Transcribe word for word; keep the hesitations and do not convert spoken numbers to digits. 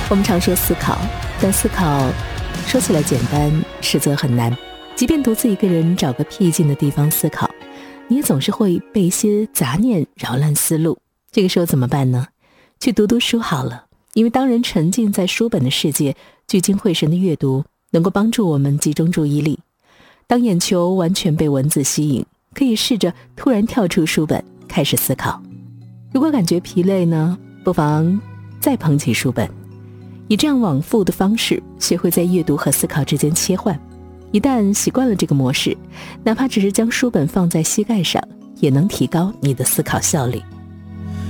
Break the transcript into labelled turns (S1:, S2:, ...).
S1: 我们常说思考，但思考说起来简单，实则很难。即便独自一个人找个僻静的地方思考，你也总是会被一些杂念扰乱思路。这个时候怎么办呢？去读读书好了，因为当人沉浸在书本的世界，聚精会神的阅读能够帮助我们集中注意力。当眼球完全被文字吸引，可以试着突然跳出书本，开始思考。如果感觉疲累呢，不妨再捧起书本，以这样往复的方式，学会在阅读和思考之间切换。一旦习惯了这个模式，哪怕只是将书本放在膝盖上，也能提高你的思考效率。